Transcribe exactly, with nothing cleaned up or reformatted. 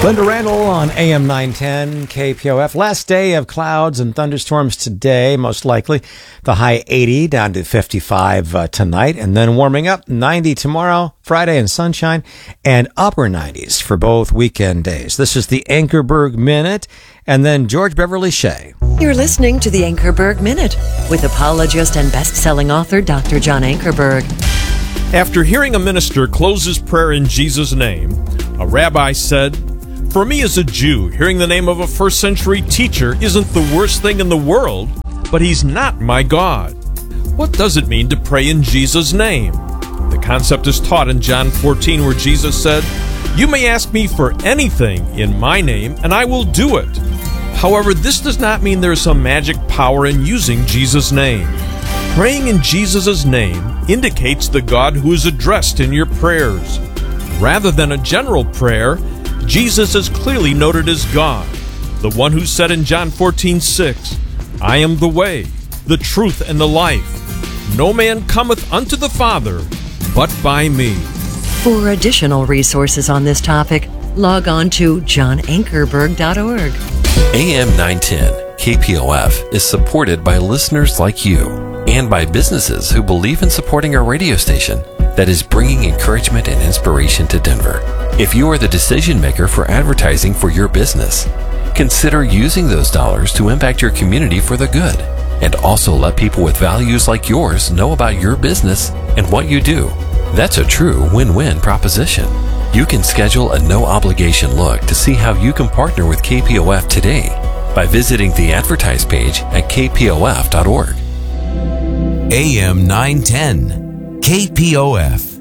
Linda Randall on A M nine ten K P O F. Last day of clouds and thunderstorms today, most likely. The high eighty down to fifty-five uh, tonight, and then warming up ninety tomorrow, Friday, and sunshine, and upper nineties for both weekend days. This is the Ankerberg Minute, and then George Beverly Shea. You're listening to the Ankerberg Minute with apologist and best-selling author Doctor John Ankerberg. After hearing a minister close his prayer in Jesus' name, a rabbi said, "For me as a Jew, hearing the name of a first century teacher isn't the worst thing in the world, but he's not my God." What does it mean to pray in Jesus' name? The concept is taught in John fourteen, where Jesus said, "You may ask me for anything in my name, and I will do it." However, this does not mean there is some magic power in using Jesus' name. Praying in Jesus' name indicates the God who is addressed in your prayers. Rather than a general prayer, Jesus is clearly noted as God, the one who said in John fourteen six, "I am the way, the truth, and the life. No man cometh unto the Father but by me." For additional resources on this topic, log on to john ankerberg dot org. A M nine ten K P O F is supported by listeners like you and by businesses who believe in supporting our radio station that is bringing encouragement and inspiration to Denver. If you are the decision maker for advertising for your business, consider using those dollars to impact your community for the good, and also let people with values like yours know about your business and what you do. That's a true win-win proposition. You can schedule a no-obligation look to see how you can partner with K P O F today by visiting the advertise page at k p o f dot org. A M nine ten K P O F.